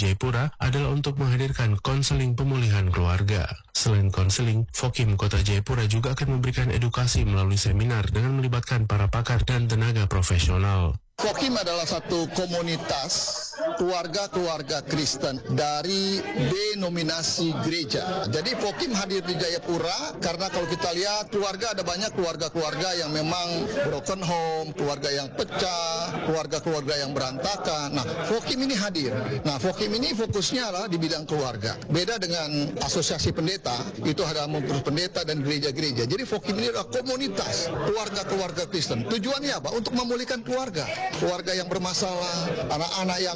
Jayapura adalah untuk menghadirkan konseling pemulihan keluarga. Selain konseling, Fokim Kota Jayapura juga akan memberikan edukasi melalui seminar dengan melibatkan para pakar dan tenaga profesional. Fokim adalah satu komunitas keluarga-keluarga Kristen dari denominasi gereja. Jadi Fokim hadir di Jayapura karena kalau kita lihat keluarga ada banyak keluarga-keluarga yang memang broken home, keluarga yang pecah, keluarga-keluarga yang berantakan. Nah, Fokim ini hadir. Nah, Fokim ini fokusnya adalah di bidang keluarga. Beda dengan asosiasi pendeta, itu ada mengurus pendeta dan gereja-gereja. Jadi Fokim ini adalah komunitas keluarga-keluarga Kristen. Tujuannya apa? Untuk memulihkan keluarga. Keluarga yang bermasalah, anak-anak yang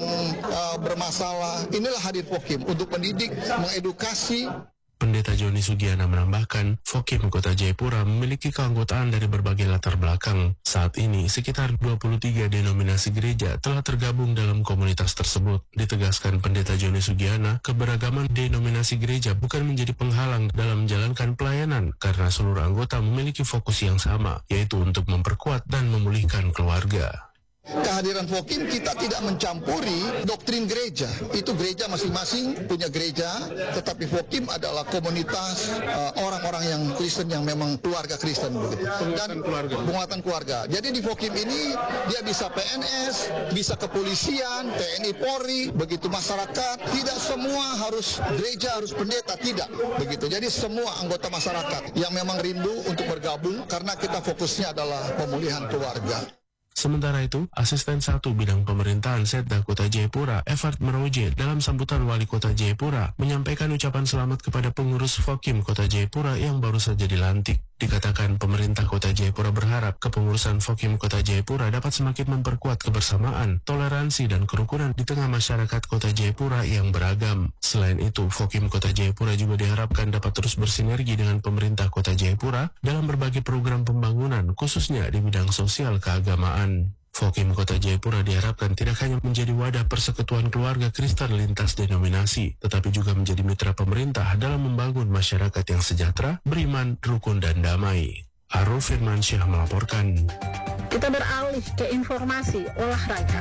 bermasalah, inilah hadir Fokim untuk mendidik, mengedukasi. Pendeta Joni Sugiana menambahkan, Fokim Kota Jayapura memiliki keanggotaan dari berbagai latar belakang. Saat ini, sekitar 23 denominasi gereja telah tergabung dalam komunitas tersebut. Ditegaskan Pendeta Joni Sugiana, keberagaman denominasi gereja bukan menjadi penghalang dalam menjalankan pelayanan karena seluruh anggota memiliki fokus yang sama, yaitu untuk memperkuat dan memulihkan keluarga. Kehadiran Fokim kita tidak mencampuri doktrin gereja. Itu gereja masing-masing punya gereja, tetapi Fokim adalah komunitas orang-orang yang Kristen yang memang keluarga Kristen begitu. Dan penguatan keluarga. Jadi di Fokim ini dia bisa PNS, bisa kepolisian, TNI Polri, begitu masyarakat. Tidak semua harus gereja, harus pendeta, tidak begitu. Jadi semua anggota masyarakat yang memang rindu untuk bergabung karena kita fokusnya adalah pemulihan keluarga. Sementara itu, Asisten 1 Bidang Pemerintahan Setda Kota Jayapura, Evert Meroje, dalam sambutan Wali Kota Jayapura, menyampaikan ucapan selamat kepada pengurus Fokim Kota Jayapura yang baru saja dilantik. Dikatakan pemerintah Kota Jayapura berharap kepengurusan Fokim Kota Jayapura dapat semakin memperkuat kebersamaan, toleransi, dan kerukunan di tengah masyarakat Kota Jayapura yang beragam. Selain itu, Fokim Kota Jayapura juga diharapkan dapat terus bersinergi dengan pemerintah Kota Jayapura dalam berbagai program pembangunan, khususnya di bidang sosial keagamaan. Fokim Kota Jayapura diharapkan tidak hanya menjadi wadah persekutuan keluarga Kristen lintas denominasi, tetapi juga menjadi mitra pemerintah dalam membangun masyarakat yang sejahtera, beriman, rukun, dan damai. Aruf Firmansyah melaporkan. Kita beralih ke informasi olahraga.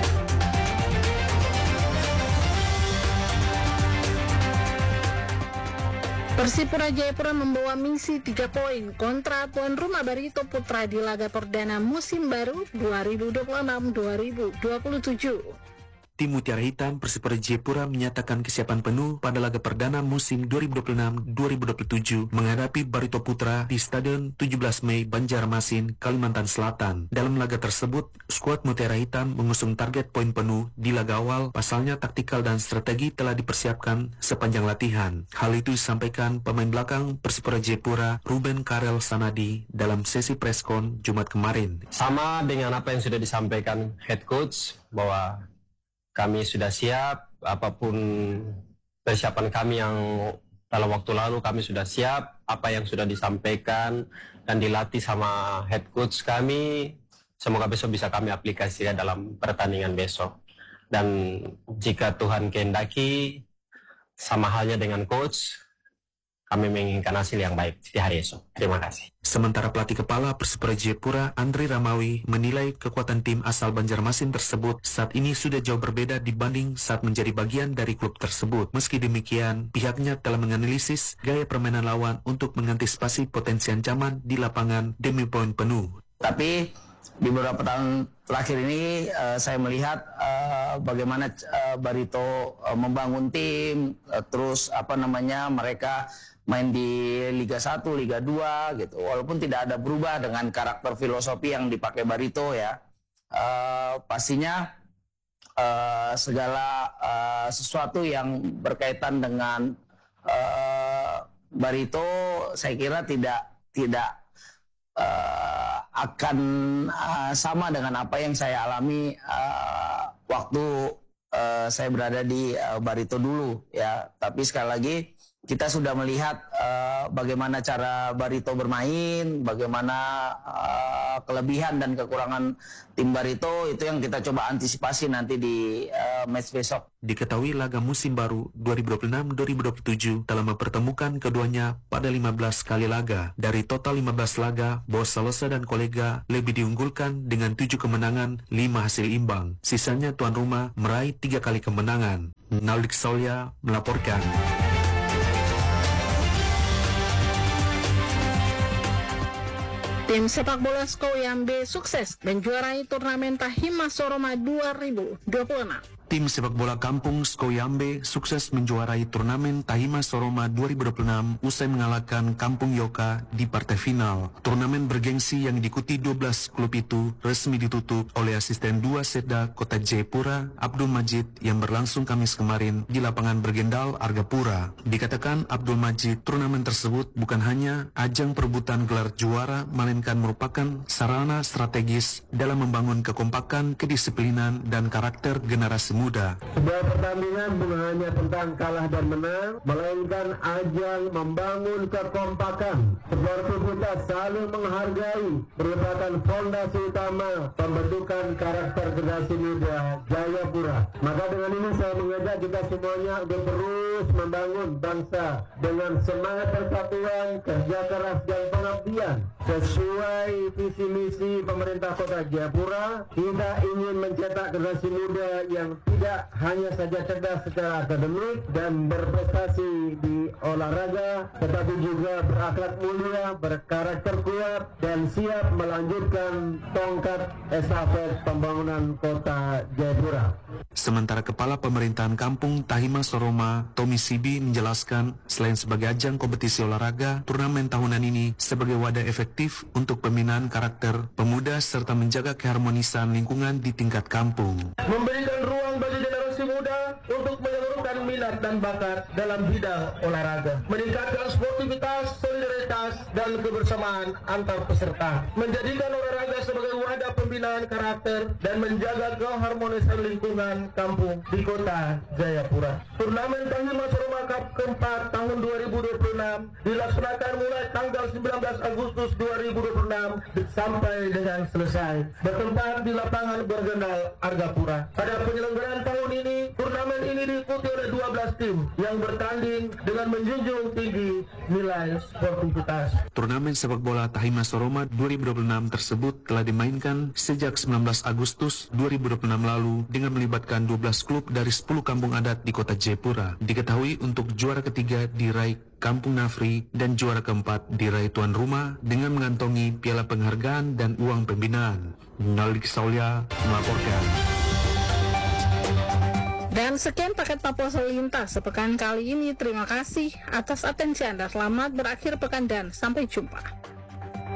Persipura Jayapura membawa misi 3 poin kontra tuan rumah Barito Putra di laga perdana musim baru 2026-2027. Tim Mutiara Hitam Persipura Jayapura menyatakan kesiapan penuh pada laga perdana musim 2026-2027 menghadapi Barito Putra di Stadion 17 Mei Banjarmasin, Kalimantan Selatan. Dalam laga tersebut, skuad Mutiara Hitam mengusung target poin penuh di laga awal, pasalnya taktikal dan strategi telah dipersiapkan sepanjang latihan. Hal itu disampaikan pemain belakang Persipura Jayapura, Ruben Karel Sanadi, dalam sesi preskon Jumat kemarin. Sama dengan apa yang sudah disampaikan head coach, bahwa kami sudah siap, apapun persiapan kami yang dalam waktu lalu kami sudah siap, apa yang sudah disampaikan dan dilatih sama head coach kami, semoga besok bisa kami aplikasikan dalam pertandingan besok. Dan jika Tuhan kehendaki, sama halnya dengan coach, kami menginginkan hasil yang baik di hari esok. Terima kasih. Sementara pelatih kepala Persipura Jayapura, Andri Ramawi, menilai kekuatan tim asal Banjarmasin tersebut saat ini sudah jauh berbeda dibanding saat menjadi bagian dari klub tersebut. Meski demikian, pihaknya telah menganalisis gaya permainan lawan untuk mengantisipasi potensi ancaman di lapangan demi poin penuh. Tapi di beberapa tahun terakhir ini saya melihat bagaimana Barito membangun tim, terus mereka main di Liga 1, Liga 2 gitu. Walaupun tidak ada berubah dengan karakter filosofi yang dipakai Barito ya. Pastinya segala sesuatu yang berkaitan dengan Barito saya kira tidak akan sama dengan apa yang saya alami waktu saya berada di Barito dulu ya. Tapi sekali lagi kita sudah melihat bagaimana cara Barito bermain, bagaimana kelebihan dan kekurangan tim Barito, itu yang kita coba antisipasi nanti di match besok. Diketahui laga musim baru 2026-2027 telah mempertemukan keduanya pada 15 kali laga. Dari total 15 laga, Bos Salosa dan kolega lebih diunggulkan dengan 7 kemenangan, 5 hasil imbang. Sisanya tuan rumah meraih 3 kali kemenangan. Naldik Solya melaporkan. Tim sepak bola Skoyambe sukses menjuarai turnamen Tahima Soroma 2026. Tim sepak bola kampung Skoyambe sukses menjuarai turnamen Tahima Soroma 2026 usai mengalahkan Kampung Yoka di partai final. Turnamen bergengsi yang diikuti 12 klub itu resmi ditutup oleh asisten 2 Setda Kota Jayapura, Abdul Majid, yang berlangsung Kamis kemarin di lapangan Bergendal, Argapura. Dikatakan Abdul Majid, turnamen tersebut bukan hanya ajang perebutan gelar juara, melainkan merupakan sarana strategis dalam membangun kekompakan, kedisiplinan, dan karakter generasi muda. Sebuah pertandingan bukan hanya tentang kalah dan menang, melainkan ajang membangun kekompakan. Sportivitas saling menghargai merupakan fondasi utama pembentukan karakter generasi muda Jayapura. Maka dengan ini saya mengajak kita semuanya untuk terus membangun bangsa dengan semangat persatuan, kerja keras dan pengabdian. Sesuai visi misi pemerintah Kota Jayapura, kita ingin mencetak generasi muda yang tidak hanya saja cerdas secara akademik dan berprestasi di olahraga, tetapi juga berakhlak mulia, berkarakter kuat, dan siap melanjutkan tongkat estafet pembangunan Kota Jayapura. Sementara Kepala Pemerintahan Kampung Tahima Soroma, Tommy Sibi, menjelaskan selain sebagai ajang kompetisi olahraga, turnamen tahunan ini sebagai wadah efektif untuk pembinaan karakter pemuda serta menjaga keharmonisan lingkungan di tingkat kampung. Memberikan ruang bagi generasi muda untuk menyalurkan minat dan bakat dalam bidang olahraga, meningkatkan sportivitas, solidaritas, dan kebersamaan antar peserta, menjadikan olahraga sebagai wadah pembinaan karakter dan menjaga keharmonisan lingkungan kampung di Kota Jayapura. Turnamen Tahima Soroma Cup keempat tahun 2026 dilaksanakan mulai tanggal 19 Agustus 2026 sampai dengan selesai, bertempat di lapangan Bergendal, Argapura. Pada penyelenggaraan tahun ini, turnamen ini diikuti oleh 12 tim yang bertanding dengan menjunjung tinggi nilai sportivitas. Turnamen sepak bola Tahima Soroma 2026 tersebut telah dimainkan sejak 19 Agustus 2026 lalu dengan melibatkan 12 klub dari 10 kampung adat di Kota Jayapura. Diketahui untuk juara ketiga diraih Kampung Nafri dan juara keempat diraih tuan rumah dengan mengantongi piala penghargaan dan uang pembinaan. Naldik Solya melaporkan. Dan sekian paket Papua Selintas sepekan kali ini. Terima kasih atas atensi Anda. Selamat berakhir pekan dan sampai jumpa.